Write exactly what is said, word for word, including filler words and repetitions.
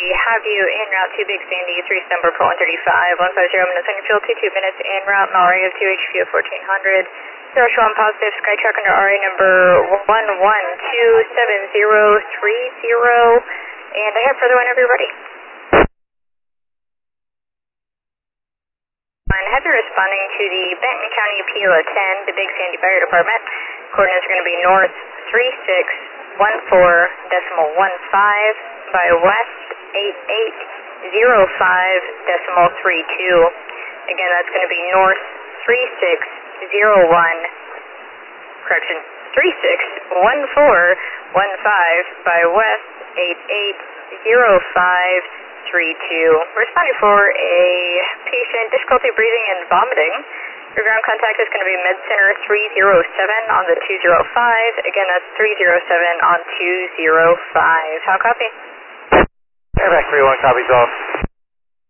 have you en route to Big Sandy, three number for one thirty-five, one five zero minutes on your fuel, two two minutes en route, and R A of two H P of fourteen hundred. zero show on positive, Skytrack under R A number one one two seven zero three zero, and I have further whenever you're ready. And have you responding to the Benton County P O ten, the Big Sandy Fire Department. Coordinates are going to be north three six one four decimal one five by west eight eight zero five decimal three two. Again, that's going to be north three six zero one, correction, three six one four one five by west eight eight zero five three two. Responding for a patient, difficulty breathing and vomiting. Your ground contact is going to be Med Center three zero seven on the two zero five. Again, that's three zero seven on two zero five. How copy? Airback three one, copies off.